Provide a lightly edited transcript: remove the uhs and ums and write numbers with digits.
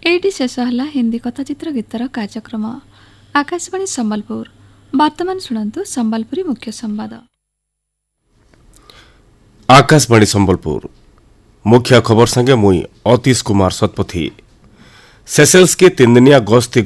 Eighty शेष है हिंदी कथाचित्र गीतर कार्यक्रम आकाशवाणी संबलपुर। वर्तमान शुणु संबलपुरी मुख्य संवाद। आकाशवाणी संबलपुर मुख्य खबर संगे मुई अतीश कुमार सतपथी। सेसेल्स के 3 दिनिया गस्ती